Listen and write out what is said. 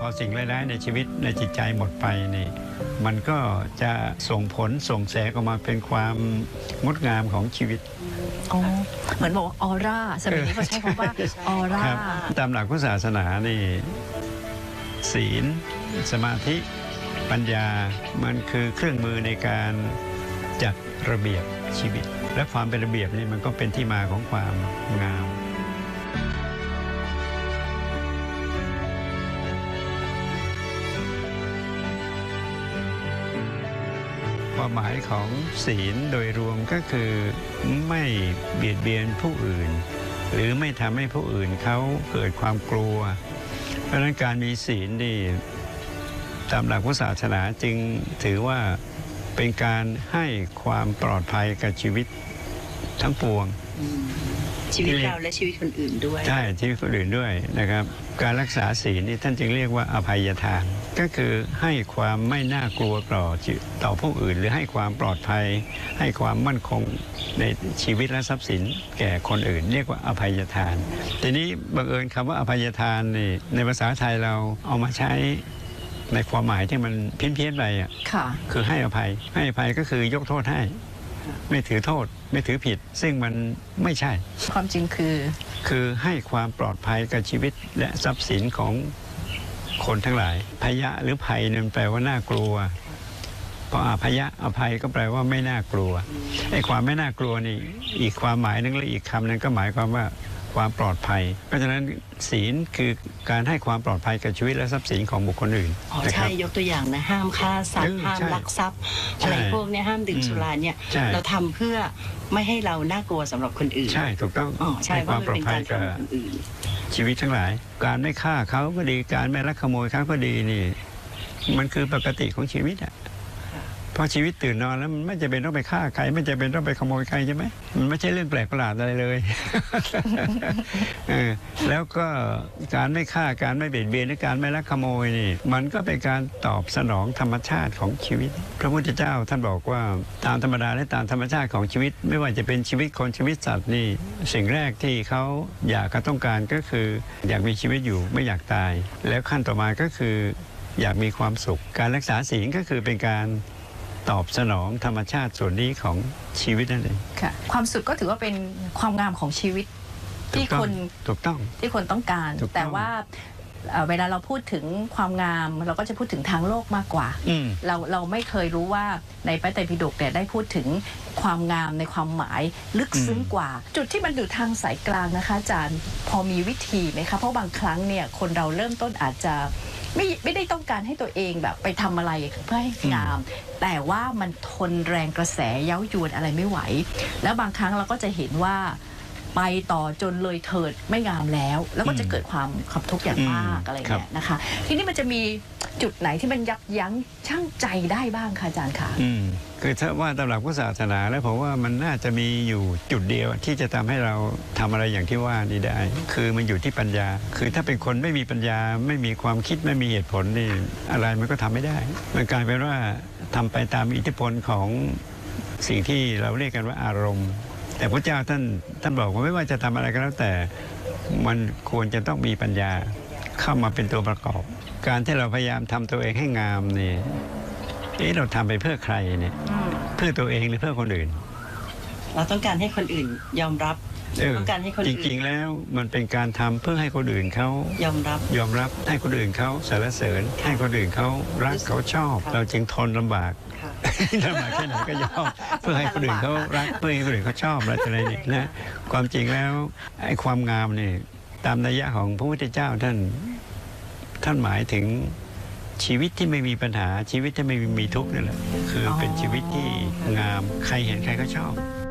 พอสิ่งร้ายๆในชีวิตในจิตใจหมดไปนี่มันก็จะส่งผลส่งแสงออกมาเป็นความงดงามของชีวิตอ๋อเหมือนบอกว่าออร่าสมัยนี้เขาใช้คำว่าออร่าตามหลักพุทธศาสนานี่ศีลสมาธิปัญญามันคือเครื่องมือในการจัดระเบียบชีวิตและความเป็นระเบียบนี่มันก็เป็นที่มาของความงามความหมายของศีลโดยรวมก็คือไม่เบียดเบียนผู้อื่นหรือไม่ทำให้ผู้อื่นเขาเกิดความกลัวเพราะฉะนั้นการมีศีลนี่ตามหลักพุทธศาสนาจึงถือว่าเป็นการให้ความปลอดภัยกับชีวิตทั้งปวงชีวิตเราและชีวิตคนอื่นด้วยใช่ชีวิตคนอื่นด้วยนะครับการรักษาศีลนี่ท่านจึงเรียกว่าอภัยทานก็คือให้ความไม่น่ากลัวต่อผู้อื่นหรือให้ความปลอดภัยให้ความมั่นคงในชีวิตและทรัพย์สินแก่คนอื่นเรียกว่าอภัยทานทีนี้บังเอิญคำว่าอภัยทานนี่ในภาษาไทยเราเอามาใช้ในความหมายที่มันเพี้ยนๆไปอ่ะคือให้อภัยก็คือยกโทษให้ไม่ถือโทษไม่ถือผิดซึ่งมันไม่ใช่ความจริงคือให้ความปลอดภัยกับชีวิตและทรัพย์สินของคนทั้งหลายพยะหรือภัยนั่นแปลว่าน่ากลัวพอพยะอภัยก็แปลว่าไม่น่ากลัวไอ้ความไม่น่ากลัวนี่อีกความหมายนึงและอีกคำนึงก็หมายความว่าความปลอดภัยเพราะฉะนั้นศีลคือการให้ความปลอดภัยกับชีวิตและทรัพย์สินของบุคคลอื่นใช่ยกตัวอย่างนะห้ามฆ่าสัตว์ห้ามลักทรัพย์อะไรพวกนี้ห้ามดื่มสุราเนี่ยเราทำเพื่อไม่ให้เราน่ากลัวสำหรับคนอื่นใช่ถูกต้องให้ความปลอดภัยกับคนอื่นชีวิตทั้งหลายการไม่ฆ่าเขาก็ดีการไม่ลักขโมยเขาก็ดีนี่มันคือปกติของชีวิตอ่ะพอชีวิตตื่นนอนแล้วมันไม่จำเป็นต้องไปฆ่าใครไม่จำเป็นต้องไปขโมยใครใช่ไหมมันไม่ใช่เรื่องแปลกประหลาดอะไรเลยแล้วก็การไม่ฆ่าการไม่เบียดเบียนและการไม่ลักขโมยนี่มันก็เป็นการตอบสนองธรรมชาติของชีวิตพระพุทธเจ้าท่านบอกว่าตามธรรมดาและตามธรรมชาติของชีวิตไม่ว่าจะเป็นชีวิตคนชีวิตสัตว์นี่สิ่งแรกที่เขาอยากต้องการก็คืออยากมีชีวิตอยู่ไม่อยากตายแล้วขั้นต่อมาก็คืออยากมีความสุขการรักษาศีลก็คือเป็นการตอบสนองธรรมชาติส่วนนี้ของชีวิตนั่นเองค่ะความสุขก็ถือว่าเป็นความงามของชีวิตที่คนถูกต้องที่คนต้องการแต่ว่าเวลาเราพูดถึงความงามเราก็จะพูดถึงทางโลกมากกว่าเราไม่เคยรู้ว่าในพระไตรปิฎกเนี่ยได้พูดถึงความงามในความหมายลึกซึ้งกว่าจุดที่มันอยู่ทางสายกลางนะคะอาจารย์พอมีวิธีไหมคะเพราะบางครั้งเนี่ยคนเราเริ่มต้นอาจจะไม่ได้ต้องการให้ตัวเองแบบไปทำอะไรเพื่อให้งามแต่ว่ามันทนแรงกระแสเย้ายวนอะไรไม่ไหวแล้วบางครั้งเราก็จะเห็นว่าไปต่อจนเลยเถิดไม่งามแล้วก็จะเกิดความขับทุกข์อย่างมากอะไรเงี้ยนะคะทีนี้มันจะมีจุดไหนที่มันยับยั้งชั่งใจได้บ้างคะอาจารย์คะคือถ้าว่าตามหลักพุทธศาสนาแล้วผมว่ามันน่าจะมีอยู่จุดเดียวที่จะทำให้เราทำอะไรอย่างที่ว่านี้ได้คือมันอยู่ที่ปัญญาคือถ้าเป็นคนไม่มีปัญญาไม่มีความคิดไม่มีเหตุผลนี่อะไรมันก็ทำไม่ได้มันกลายเป็นว่าทำไปตามอิทธิพลของสิ่งที่เราเรียกกันว่าอารมณ์แต่พระเจ้าท่านบอกว่าไม่ว่าจะทำอะไรก็แล้วแต่มันควรจะต้องมีปัญญาเข้ามาเป็นตัวประกอบการที่เราพยายามทำตัวเองให้งามนี่เราทำไปเพื่อใครเนี่ยเพื่อตัวเองหรือเพื่อคนอื่นเราต้องการให้คนอื่นยอมรับต้องการให้คนอื่นจริงๆแล้วมันเป็นการทำเพื่อให้คนอื่นเขายอมรับให้คนอื่นเขาสรรเสริญให้คนอื่นเขารักเขาชอบเราจึงทนลำบากแค่ไหนก็ยอมเพื่อให้คนอื่นเขารักเพื่อให้คนอื่นเขาชอบอะไรนี่นะความจริงแล้วไอ้ความงามนี่ตามนัยยะของพระพุทธเจ้าท่านหมายถึงชีวิตที่ไม่มีปัญหาชีวิตที่ไม่มีทุกข์นั่นแหละคือเป็นชีวิตที่งามใครเห็นใครก็ชอบ